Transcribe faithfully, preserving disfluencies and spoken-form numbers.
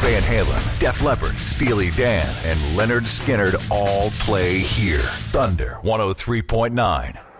Van Halen, Def Leppard, Steely Dan, and Leonard Skinner all play here. Thunder one oh three point nine.